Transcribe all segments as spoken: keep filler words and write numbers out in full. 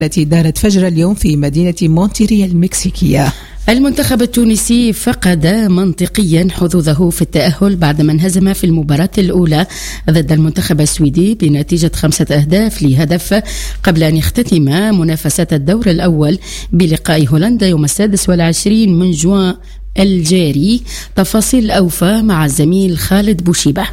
التي دارت فجر اليوم في مدينة مونتريال المكسيكية. المنتخب التونسي فقد منطقيا حظوظه في التأهل بعدما انهزم في المباراة الأولى ضد المنتخب السويدي بنتيجة خمسة أهداف لهدف قبل أن يختتم منافسة الدور الأول بلقاء هولندا يوم السادس والعشرين من جوان الجاري. تفاصيل أوفى مع الزميل خالد بوشيبة.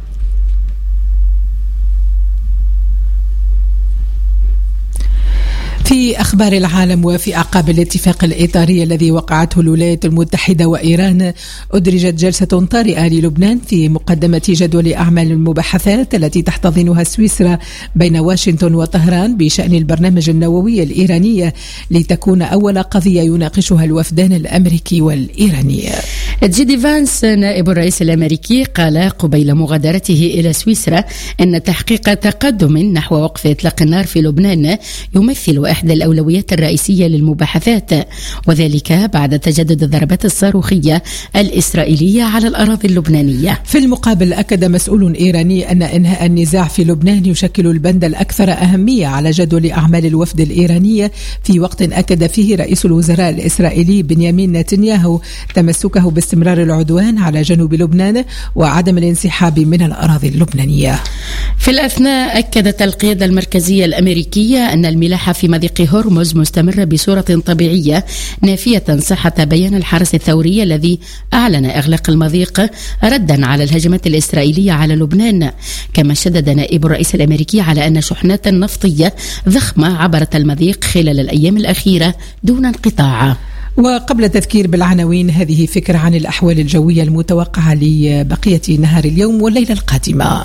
في أخبار العالم، وفي أعقاب الاتفاق الإطاري الذي وقعته الولايات المتحدة وإيران، أدرجت جلسة طارئة للبنان في مقدمة جدول أعمال المباحثات التي تحتضنها سويسرا بين واشنطن وطهران بشأن البرنامج النووي الإيراني، لتكون أول قضية يناقشها الوفدان الأمريكي والإيراني. جيدي فانس نائب الرئيس الأمريكي قال قبيل مغادرته إلى سويسرا أن تحقيق تقدم نحو وقف إطلاق النار في لبنان يمثل إحدى الأولويات الرئيسية للمباحثات، وذلك بعد تجدد الضربات الصاروخية الإسرائيلية على الأراضي اللبنانية. في المقابل، أكد مسؤول إيراني أن إنهاء النزاع في لبنان يشكل البند الأكثر أهمية على جدول أعمال الوفد الإيراني، في وقت أكد فيه رئيس الوزراء الإسرائيلي بنيامين نتنياهو تمسكه باستمرار العدوان على جنوب لبنان وعدم الانسحاب من الأراضي اللبنانية. في الأثناء، أكدت القيادة المركزية الأمريكية أن الملاحة في مضيق هرمز مستمرة بصورة طبيعية، نافية صحة بيان الحرس الثوري الذي أعلن إغلاق المضيق ردا على الهجمات الإسرائيلية على لبنان. كما شدد نائب الرئيس الأمريكي على أن شحنات نفطية ضخمة عبرت المضيق خلال الأيام الأخيرة دون انقطاع. وقبل التذكير بالعناوين، هذه فكرة عن الأحوال الجوية المتوقعة لبقية نهار اليوم والليلة القادمة.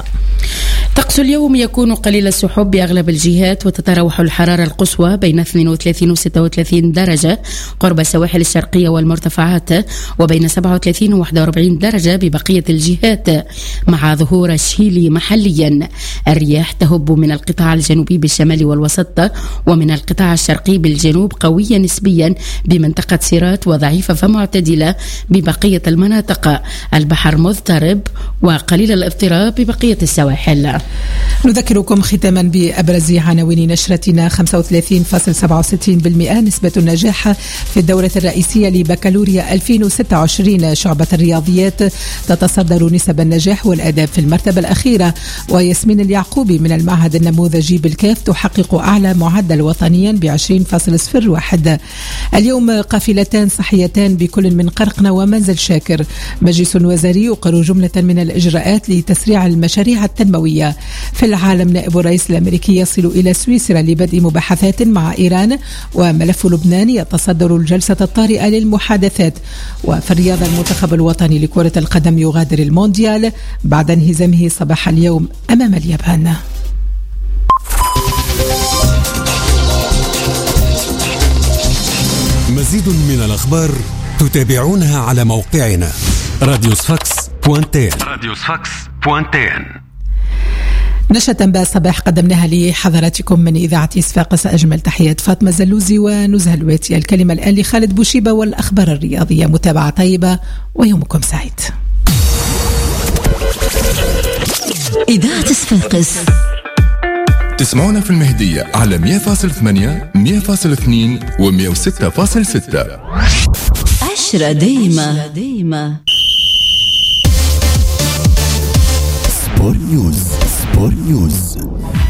طقس اليوم يكون قليل السحب بأغلب الجهات، وتتراوح الحرارة القصوى بين اثنين وثلاثين و ستة وثلاثين درجة قرب السواحل الشرقية والمرتفعات، وبين سبعة وثلاثين و واحد وأربعين درجة ببقية الجهات، مع ظهور الشيل محليا. الرياح تهب من القطاع الجنوبي بالشمال والوسط ومن القطاع الشرقي بالجنوب قوية نسبيا بمنطقة سيرات، وضعيفة فمعتدلة ببقية المناطق. البحر مضطرب وقليل الاضطراب ببقية السواحل. نذكركم ختاما بأبرز عناوين نشرتنا: خمسة وثلاثين فاصلة سبعة وستين بالمئة نسبة النجاح في الدورة الرئيسية لبكالوريا ألفين وستة وعشرين. شعبة الرياضيات تتصدر نسب النجاح والآداب في المرتبة الأخيرة. وياسمين اليعقوبي من المعهد النموذجي بالكاف تحقق أعلى معدل وطنيا ب عشرين فاصلة صفر واحد. اليوم قافلتان صحيتان بكل من قرقنة ومنزل شاكر. مجلس وزاري يقر جملة من الإجراءات لتسريع المشاريع التنموية. في العالم، نائب الرئيس الأمريكي يصل إلى سويسرا لبدء مباحثات مع إيران، وملف لبنان يتصدر الجلسة الطارئة للمحادثات. وفي الرياضة، المنتخب الوطني لكرة القدم يغادر المونديال بعد انهزامه صباح اليوم أمام اليابان. مزيد من الأخبار تتابعونها على موقعنا راديو صفاقس بوانتين. راديو صفاقس بوانتين. نشرة أنباء الصباح قدمناها لحضراتكم من إذاعة صفاقس. أجمل تحيات فاطمة زلوزي ونزهة الواتي. الكلمة الآن لخالد بوشيبة والأخبار الرياضية. متابعة طيبة ويومكم سعيد. إذاعة صفاقس تسمعونا في المهدية على مية فاصلة ثمانية مية فاصلة اثنين و مية وستة فاصلة ستة. عشرة دايمة دايمة. سبور نيوز. سبور نيوز.